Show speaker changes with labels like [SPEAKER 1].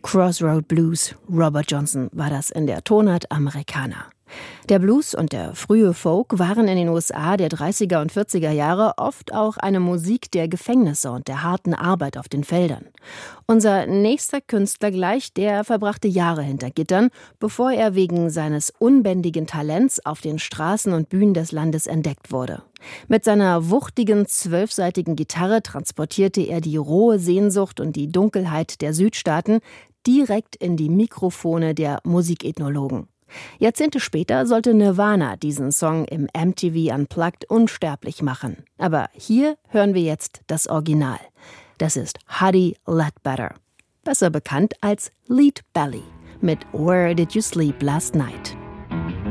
[SPEAKER 1] Crossroad Blues, Robert Johnson war das in der Tonart Americana. Der Blues und der frühe Folk waren in den USA der 30er und 40er Jahre oft auch eine Musik der Gefängnisse und der harten Arbeit auf den Feldern. Unser nächster Künstler gleich, der verbrachte Jahre hinter Gittern, bevor er wegen seines unbändigen Talents auf den Straßen und Bühnen des Landes entdeckt wurde. Mit seiner wuchtigen, 12-saitigen Gitarre transportierte er die rohe Sehnsucht und die Dunkelheit der Südstaaten direkt in die Mikrofone der Musikethnologen. Jahrzehnte später sollte Nirvana diesen Song im MTV Unplugged unsterblich machen. Aber hier hören wir jetzt das Original. Das ist Huddie Ledbetter, besser bekannt als Lead Belly mit Where Did You Sleep Last Night?